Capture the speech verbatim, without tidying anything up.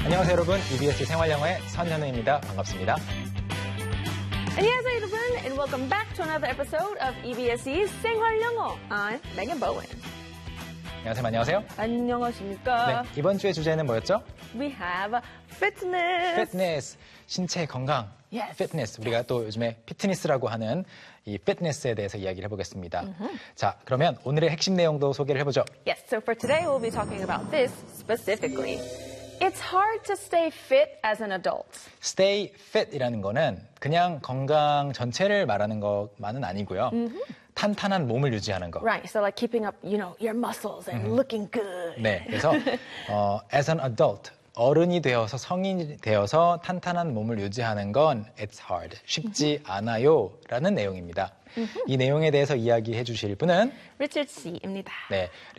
안녕하세요 여러분, 이비에스 생활영어의 선현우입니다. 반갑습니다. 안녕하세요 여러분, and welcome back to another episode of 이비에스's 생활영어. I'm Megan Bowen. 안녕하세요. 안녕하세요. 안녕하십니까? 네, 이번 주의 주제는 뭐였죠? We have fitness. 피트니스, 신체 건강. Yes. 피트니스, 우리가 또 요즘에 피트니스라고 하는 이 피트니스에 대해서 이야기를 해보겠습니다. Mm-hmm. 자, 그러면 오늘의 핵심 내용도 소개를 해보죠. Yes, so for today we'll be talking about this specifically. It's hard to stay fit as an adult. Stay fit이라는 거는 그냥 건강 전체를 말하는 것만은 아니고요. Mm-hmm. 탄탄한 몸을 유지하는 거. Right, so like keeping up, you know, your muscles and mm-hmm. looking good. 네, 그래서 어, as an adult, 어른이 되어서 성인이 되어서 탄탄한 몸을 유지하는 건 it's hard, 쉽지 mm-hmm. 않아요 라는 내용입니다. Mm-hmm. 이 내용에 대해서 이야기해 주실 분은 리처드 씨입니다. 네,